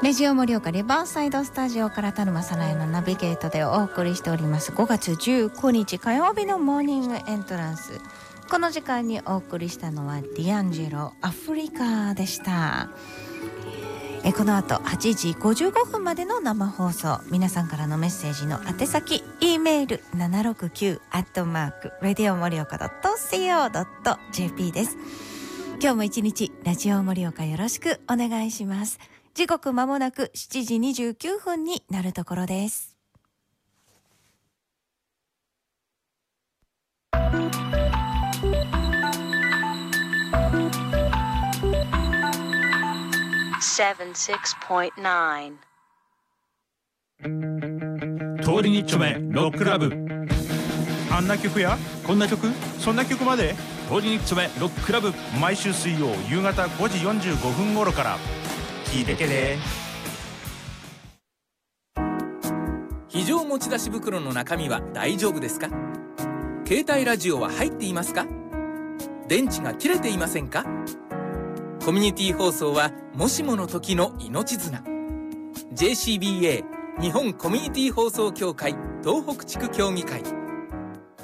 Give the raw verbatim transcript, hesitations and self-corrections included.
レジオ盛岡リバーサイドスタジオから田沼さなえのナビゲートでお送りしておりますごがつじゅうくにち火曜日のモーニングエントランス。この時間にお送りしたのはディアンジェロアフリカでした。えこの後はちじごじゅうごふんまでの生放送、皆さんからのメッセージの宛先 E メール ななろくきゅう アットマーク ラジオ盛岡 ドット コー ドット ジェーピー です。今日も一日ラジオ盛岡よろしくお願いします。時刻まもなくしちじにじゅうきゅうふんになるところです。 セブンシックスポイントナイン通りにちょめロッククラブ。あんな曲やこんな曲、そんな曲まで通りにちょめロッククラブ、毎週水曜夕方ごじよんじゅうごふん頃から聞いてけれ。 非常持ち出し袋の中身は大丈夫ですか？携帯ラジオは入っていますか？電池が切れていませんか？コミュニティ放送はもしもの時の命綱。 ジェーシービーエー 日本コミュニティ放送協会東北地区協議会